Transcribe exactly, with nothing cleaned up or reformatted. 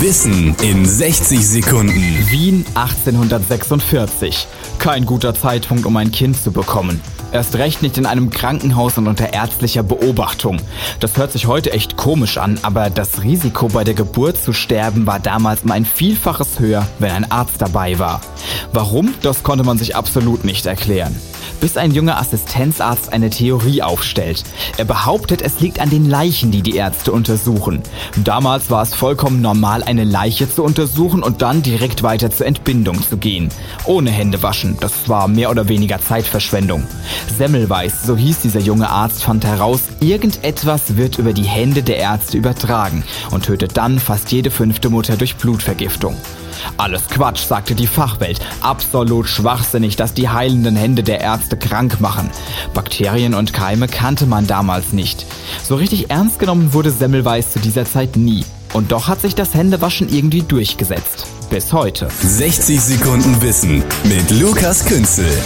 Wissen in sechzig Sekunden. Wien achtzehnhundertsechsundvierzig. Kein guter Zeitpunkt, um ein Kind zu bekommen. Erst recht nicht in einem Krankenhaus und unter ärztlicher Beobachtung. Das hört sich heute echt komisch an, aber das Risiko bei der Geburt zu sterben war damals um ein Vielfaches höher, wenn ein Arzt dabei war. Warum? Das konnte man sich absolut nicht erklären. Bis ein junger Assistenzarzt eine Theorie aufstellt. Er behauptet, es liegt an den Leichen, die die Ärzte untersuchen. Damals war es vollkommen normal, eine Leiche zu untersuchen und dann direkt weiter zur Entbindung zu gehen. Ohne Hände waschen, das war mehr oder weniger Zeitverschwendung. Semmelweis, so hieß dieser junge Arzt, fand heraus, irgendetwas wird über die Hände der Ärzte übertragen und tötet dann fast jede fünfte Mutter durch Blutvergiftung. Alles Quatsch, sagte die Fachwelt. Absolut schwachsinnig, dass die heilenden Hände der Ärzte krank machen. Bakterien und Keime kannte man damals nicht. So richtig ernst genommen wurde Semmelweis zu dieser Zeit nie. Und doch hat sich das Händewaschen irgendwie durchgesetzt. Bis heute. sechzig Sekunden Wissen mit Lukas Künzel.